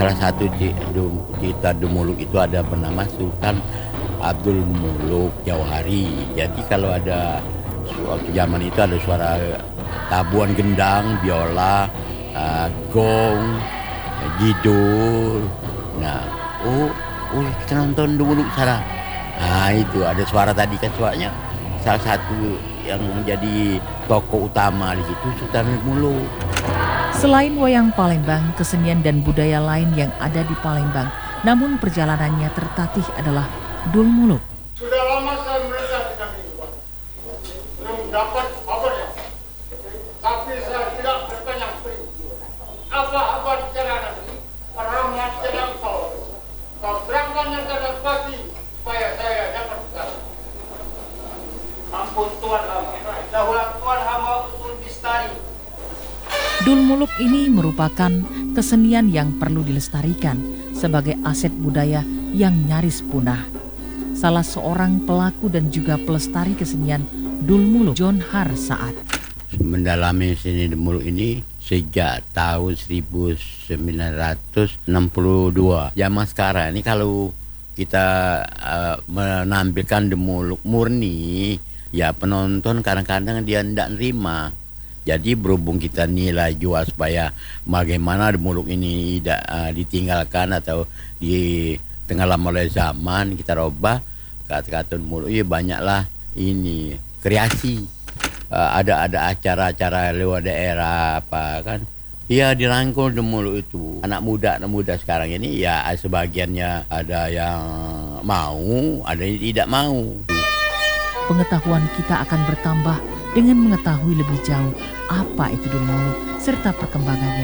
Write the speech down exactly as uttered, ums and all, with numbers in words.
salah satu ci- du- cerita Dumuluk itu ada bernama Sultan Abdul Muluk Jauhari. Jadi kalau ada waktu zaman itu ada suara tabuhan gendang, biola, uh, gong, gidul. Nah, oh, oh kita nonton Dumuluk sana. Nah itu ada suara tadi kan suaranya salah satu yang menjadi tokoh utama di situ Sultan Muluk. Selain wayang Palembang, kesenian dan budaya lain yang ada di Palembang, namun perjalanannya tertatih adalah Dul Muluk. Sudah lama saya mereka dengan ini, Pak. Belum dapat kabarnya. Tapi saya tidak bertanya beri. Apa-apa bicara nanti, rahmat jangan kau. Kau terangkan yang kadang pagi, supaya saya dapat bicara. Ampun Tuhan hamba. Dahulu Tuhan hamba usul bistari. Dul Muluk ini merupakan kesenian yang perlu dilestarikan sebagai aset budaya yang nyaris punah. Salah seorang pelaku dan juga pelestari kesenian Dul Muluk, John Har Saat. Mendalami seni Dul Muluk ini sejak tahun seribu sembilan ratus enam puluh dua. Zaman sekarang ini kalau kita uh, menampilkan Dul Muluk murni, ya penonton kadang-kadang dia tidak nerima. Jadi berhubung kita nilai jual supaya bagaimana Dul Muluk ini tidak uh, ditinggalkan atau ditenggelam oleh zaman, kita rubah kata-kata Dul Muluk. Ya banyaklah ini kreasi. Uh, ada ada acara-acara luar daerah apa kan. Ya dirangkul Dul Muluk itu. Anak muda anak muda sekarang ini ya sebagiannya ada yang mau, ada yang tidak mau. Pengetahuan kita akan bertambah dengan mengetahui lebih jauh apa itu Dul Muluk serta perkembangannya